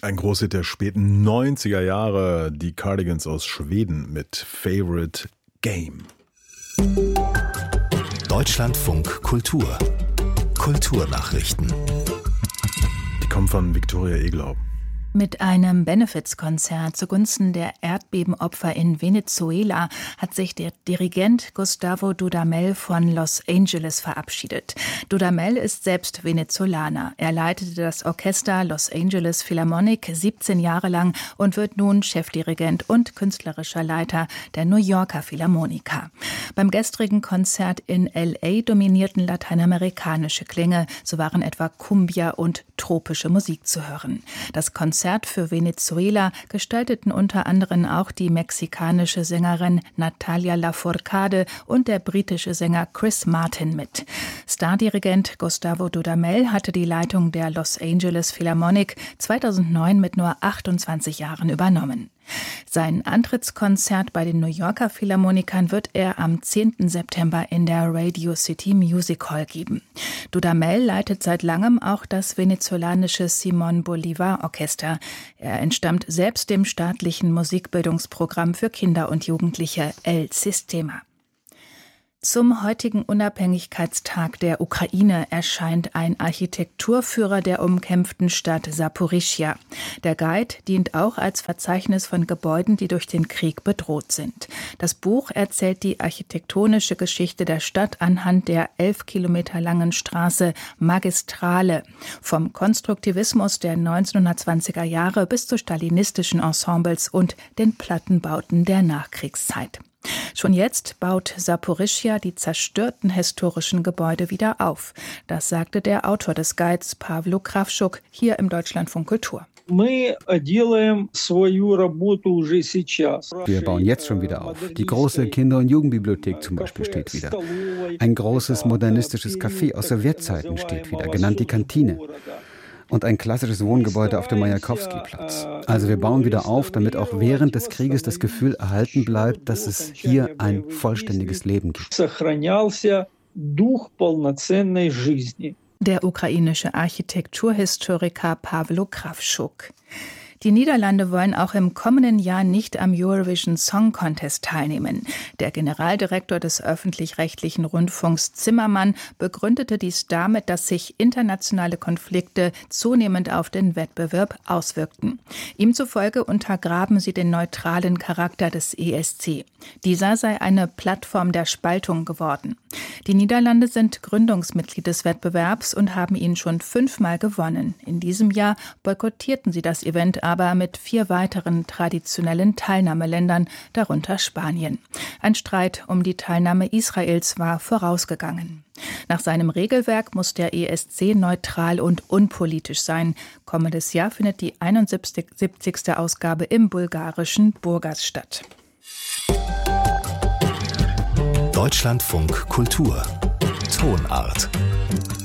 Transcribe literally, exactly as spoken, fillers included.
Ein Großhit der späten neunziger Jahre, die Cardigans aus Schweden mit Favorite Game. Deutschlandfunk Kultur. Kulturnachrichten. Die kommen von Viktoria Eglau. Mit einem Benefizkonzert zugunsten der Erdbebenopfer in Venezuela hat sich der Dirigent Gustavo Dudamel von Los Angeles verabschiedet. Dudamel ist selbst Venezolaner. Er leitete das Orchester Los Angeles Philharmonic siebzehn Jahre lang und wird nun Chefdirigent und künstlerischer Leiter der New Yorker Philharmoniker. Beim gestrigen Konzert in L A dominierten lateinamerikanische Klänge, so waren etwa Cumbia und tropische Musik zu hören. Das Konzert für Venezuela gestalteten unter anderem auch die mexikanische Sängerin Natalia Lafourcade und der britische Sänger Chris Martin mit. Stardirigent Gustavo Dudamel hatte die Leitung der Los Angeles Philharmonic zweitausendneun mit nur achtundzwanzig Jahren übernommen. Sein Antrittskonzert bei den New Yorker Philharmonikern wird er am zehnten September in der Radio City Music Hall geben. Dudamel leitet seit langem auch das venezolanische Simón Bolívar Orchester. Er entstammt selbst dem staatlichen Musikbildungsprogramm für Kinder und Jugendliche El Sistema. Zum heutigen Unabhängigkeitstag der Ukraine erscheint ein Architekturführer der umkämpften Stadt Saporischschja. Der Guide dient auch als Verzeichnis von Gebäuden, die durch den Krieg bedroht sind. Das Buch erzählt die architektonische Geschichte der Stadt anhand der elf Kilometer langen Straße Magistrale, vom Konstruktivismus der neunzehnhundertzwanziger Jahre bis zu stalinistischen Ensembles und den Plattenbauten der Nachkriegszeit. Schon jetzt baut Saporischschja die zerstörten historischen Gebäude wieder auf. Das sagte der Autor des Guides Pawlo Krawczuk hier im Deutschlandfunk Kultur. Wir bauen jetzt schon wieder auf. Die große Kinder- und Jugendbibliothek zum Beispiel steht wieder. Ein großes modernistisches Café aus Sowjetzeiten steht wieder, genannt die Kantine. Und ein klassisches Wohngebäude auf dem Majakowski-Platz. Also wir bauen wieder auf, damit auch während des Krieges das Gefühl erhalten bleibt, dass es hier ein vollständiges Leben gibt. Der ukrainische Architekturhistoriker Pawlo Krawczuk. Die Niederlande wollen auch im kommenden Jahr nicht am Eurovision Song Contest teilnehmen. Der Generaldirektor des öffentlich-rechtlichen Rundfunks Zimmermann begründete dies damit, dass sich internationale Konflikte zunehmend auf den Wettbewerb auswirkten. Ihm zufolge untergraben sie den neutralen Charakter des E S C. Dieser sei eine Plattform der Spaltung geworden. Die Niederlande sind Gründungsmitglied des Wettbewerbs und haben ihn schon fünfmal gewonnen. In diesem Jahr boykottierten sie das Event aber mit vier weiteren traditionellen Teilnahmeländern, darunter Spanien. Ein Streit um die Teilnahme Israels war vorausgegangen. Nach seinem Regelwerk muss der E S C neutral und unpolitisch sein. Kommendes Jahr findet die einundsiebzigste Ausgabe im bulgarischen Burgas statt. Deutschlandfunk Kultur. Tonart.